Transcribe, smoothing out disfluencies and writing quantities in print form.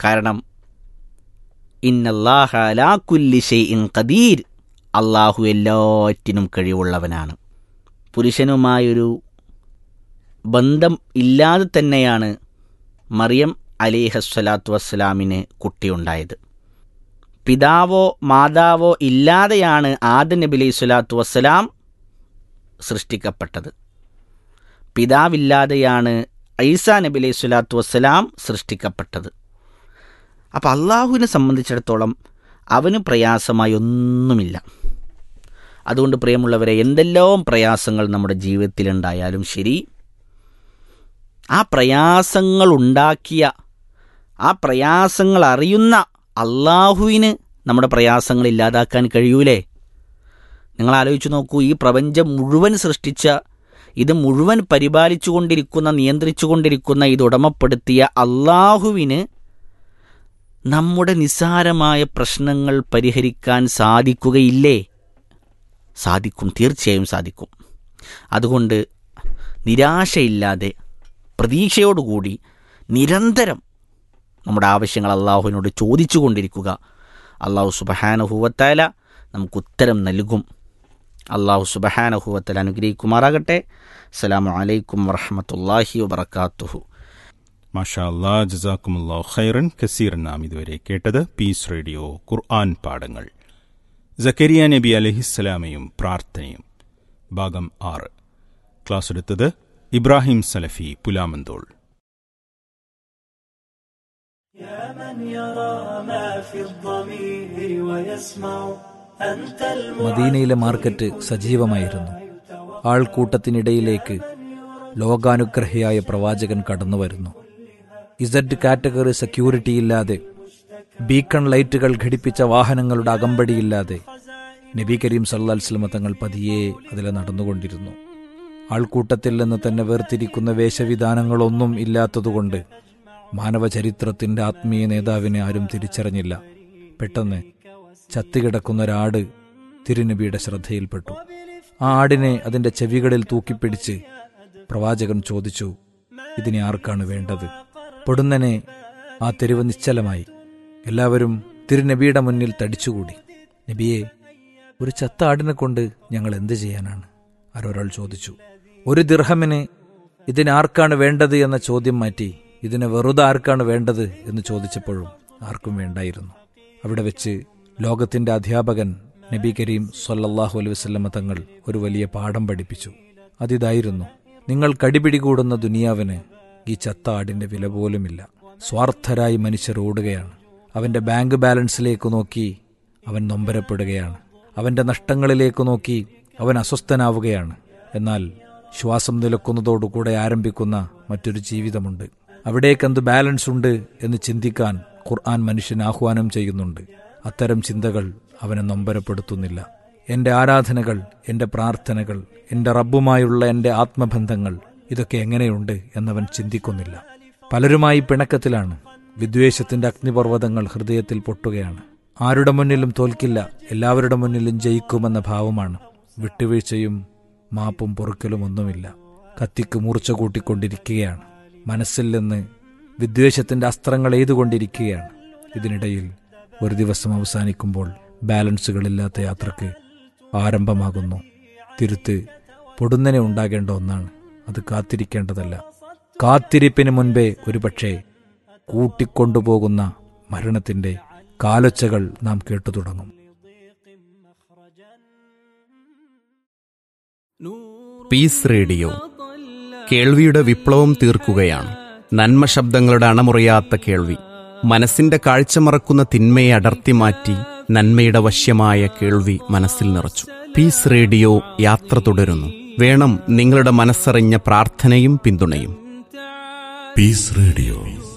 കാരണം ഇന്നല്ലാഹ അലാ കുല്ലി ഷൈഇൻ ഖദീർ, അള്ളാഹു എല്ലാറ്റിനും കഴിവുള്ളവനാണ്. പുരുഷനുമായൊരു ബന്ധം ഇല്ലാതെ തന്നെയാണ് മറിയം അലൈഹിസ്സലാത്തു വസ്സലാമിന് കുട്ടിയുണ്ടായത്. പിതാവോ മാതാവോ ഇല്ലാതെയാണ് ആദം നബി അലൈഹി സ്വലാത്തു വസ്സലാം സൃഷ്ടിക്കപ്പെട്ടത്. പിതാവില്ലാതെയാണ് ഈസാ നബി അലൈഹി സ്വലാത്തു വസ്സലാം സൃഷ്ടിക്കപ്പെട്ടത്. അപ്പോൾ അള്ളാഹുവിനെ സംബന്ധിച്ചിടത്തോളം അവന് പ്രയാസമായി ഒന്നുമില്ല. അതുകൊണ്ട് പ്രിയമുള്ളവരെ, എന്തെല്ലാം പ്രയാസങ്ങൾ നമ്മുടെ ജീവിതത്തിലുണ്ടായാലും ശരി, ആ പ്രയാസങ്ങളുണ്ടാക്കിയ, ആ പ്രയാസങ്ങൾ അറിയുന്ന അള്ളാഹുവിന് നമ്മുടെ പ്രയാസങ്ങൾ ഇല്ലാതാക്കാൻ കഴിയൂലേ? നിങ്ങൾ ആലോചിച്ച് നോക്കൂ, ഈ പ്രപഞ്ചം മുഴുവൻ സൃഷ്ടിച്ച, ഇത് മുഴുവൻ പരിപാലിച്ചു കൊണ്ടിരിക്കുന്ന, നിയന്ത്രിച്ചു കൊണ്ടിരിക്കുന്ന, ഇത് ഉടമപ്പെടുത്തിയ അള്ളാഹുവിന് നമ്മുടെ നിസ്സാരമായ പ്രശ്നങ്ങൾ പരിഹരിക്കാൻ സാധിക്കുകയില്ലേ? സാധിക്കും, തീർച്ചയായും സാധിക്കും. അതുകൊണ്ട് നിരാശയില്ലാതെ പ്രതീക്ഷയോടുകൂടി നിരന്തരം നമ്മുടെ ആവശ്യങ്ങൾ അള്ളാഹുവിനോട് ചോദിച്ചു കൊണ്ടിരിക്കുക. അള്ളാഹു സുബ്ഹാനഹു വ തആല നമുക്ക് ഉത്തരം നൽകും. അള്ളാഹു സുബ്ഹാനഹു വ തആല അനുഗ്രഹിക്കുമാറാകട്ടെ. അസ്സലാമു അലൈക്കും വറഹ്മത്തുള്ളാഹി വബറകാതുഹു. മാഷാ അല്ലാ, ജസാക്കുമുല്ലാഹു ഖൈറൻ കസീറൻ. നാം ഇതുവരെ കേട്ടത് പീസ് റേഡിയോ ഖുർആൻ പാഠങ്ങൾ, സക്കരിയ നബി അലൈഹിസ്സലാമയും പ്രാർത്ഥനയും, ഭാഗം 6. ക്ലാസ് എടുത്തത് ഇബ്രാഹിം സലഫി പുലാമന്തോൾ. മദീനയിലെ മാർക്കറ്റ് സജീവമായിരുന്നു. ആൾക്കൂട്ടത്തിനിടയിലേക്ക് ലോകാനുഗ്രഹിയായ പ്രവാചകൻ കടന്നുവരുന്നു. ഇസഡ് കാറ്റഗറി സെക്യൂരിറ്റിയില്ലാതെ, ബീക്കൺ ലൈറ്റുകൾ ഘടിപ്പിച്ച വാഹനങ്ങളുടെ അകമ്പടിയില്ലാതെ നബി കരീം സല്ലല്ലാഹു അലൈഹി വസല്ലം തങ്ങൾ പതിയെ അതിലെ നടന്നുകൊണ്ടിരുന്നു. ആൾക്കൂട്ടത്തിൽ നിന്ന് തന്നെ വേർതിരിക്കുന്ന വേഷവിധാനങ്ങളൊന്നും ഇല്ലാത്തതുകൊണ്ട് മാനവചരിത്രത്തിന്റെ ആത്മീയ നേതാവിനെ ആരും തിരിച്ചറിഞ്ഞില്ല. പെട്ടെന്ന് ചത്തുകിടക്കുന്ന ഒരാട് തിരുനബിയുടെ ശ്രദ്ധയിൽപ്പെട്ടു. ആ ആടിനെ അതിന്റെ ചെവികളിൽ തൂക്കിപ്പിടിച്ച് പ്രവാചകൻ ചോദിച്ചു, ഇതിനെ ആർക്കാണ് വേണ്ടത്? പൊടുന്നനെ ആ തെരുവ് നിശ്ചലമായി. എല്ലാവരും തിരുനബിയുടെ മുന്നിൽ തടിച്ചുകൂടി. നബിയെ, ഒരു ചത്ത ആടിനെ കൊണ്ട് ഞങ്ങൾ എന്ത് ചെയ്യാനാണ്? ആരൊരാൾ ചോദിച്ചു. 1 ദിർഹമിന് ഇതിനാർക്കാണ് വേണ്ടത് എന്ന ചോദ്യം മാറ്റി ഇതിന് വെറുതെ ആർക്കാണ് വേണ്ടത് എന്ന് ചോദിച്ചപ്പോഴും ആർക്കും വേണ്ടായിരുന്നു. അവിടെ വെച്ച് ലോകത്തിന്റെ അധ്യാപകൻ നബി കരീം സല്ലല്ലാഹു അലൈഹി വസല്ലം തങ്ങൾ ഒരു വലിയ പാഠം പഠിപ്പിച്ചു. അതിതായിരുന്നു: നിങ്ങൾ കടിപിടികൂടുന്ന ദുനിയാവിന് ഈ ചത്ത ആടിന്റെ വില പോലുമില്ല. സ്വാർത്ഥരായി മനുഷ്യർ ഓടുകയാണ്. അവന്റെ ബാങ്ക് ബാലൻസിലേക്ക് നോക്കി അവൻ നൊമ്പരപ്പെടുകയാണ്. അവന്റെ നഷ്ടങ്ങളിലേക്ക് നോക്കി അവൻ അസ്വസ്ഥനാവുകയാണ്. എന്നാൽ ശ്വാസം നിലക്കുന്നതോടുകൂടെ ആരംഭിക്കുന്ന മറ്റൊരു ജീവിതമുണ്ട്. അവിടേക്കെന്ത് ബാലൻസ് ഉണ്ട് എന്ന് ചിന്തിക്കാൻ ഖുർആൻ മനുഷ്യന് ആഹ്വാനം ചെയ്യുന്നുണ്ട്. അത്തരം ചിന്തകൾ അവനെ നൊമ്പരപ്പെടുത്തുന്നില്ല. എൻ്റെ ആരാധനകൾ, എൻ്റെ പ്രാർത്ഥനകൾ, എൻ്റെ റബ്ബുമായുള്ള എൻ്റെ ആത്മബന്ധങ്ങൾ, ഇതൊക്കെ എങ്ങനെയുണ്ട് എന്നവൻ ചിന്തിക്കുന്നില്ല. പലരുമായി പിണക്കത്തിലാണ്. വിദ്വേഷത്തിന്റെ അഗ്നിപർവ്വതങ്ങൾ ഹൃദയത്തിൽ പൊട്ടുകയാണ്. ആരുടെ മുന്നിലും തോൽക്കില്ല, എല്ലാവരുടെ മുന്നിലും ജയിക്കുമെന്ന ഭാവമാണ്. വിട്ടുവീഴ്ചയും മാപ്പും പൊറുക്കലും ഒന്നുമില്ല. കത്തിക്ക് മൂർച്ച കൂട്ടിക്കൊണ്ടിരിക്കുകയാണ്. മനസ്സിൽ നിന്ന് വിദ്വേഷത്തിന്റെ അസ്ത്രങ്ങൾ എയ്തുകൊണ്ടിരിക്കുകയാണ്. ഇതിനിടയിൽ ഒരു ദിവസം അവസാനിക്കുമ്പോൾ ബാലൻസുകളില്ലാത്ത യാത്രക്ക് ആരംഭമാകുന്നു. തിരുത്ത് പൊടുന്നനെ ഉണ്ടാകേണ്ട ഒന്നാണ്. അത് കാത്തിരിക്കേണ്ടതല്ല. കാത്തിരിപ്പിന് മുൻപേ ഒരുപക്ഷെ കൂട്ടിക്കൊണ്ടുപോകുന്ന മരണത്തിന്റെ കാലൊച്ചകൾ നാം കേട്ടു തുടങ്ങും. പീസ് റേഡിയോ കേൾവിയുടെ വിപ്ലവം തീർക്കുകയാണ്. നന്മ ശബ്ദങ്ങളുടെ അണമുറിയാത്ത കേൾവി. മനസ്സിന്റെ കാഴ്ച മറക്കുന്ന തിന്മയെ അടർത്തി മാറ്റി നന്മയുടെ വശ്യമായ കേൾവി മനസ്സിൽ നിറച്ചു. പീസ് റേഡിയോ യാത്ര തുടരുന്നു. വേണം നിങ്ങളുടെ മനസ്സറിഞ്ഞ പ്രാർത്ഥനയും പിന്തുണയും. Piece radio.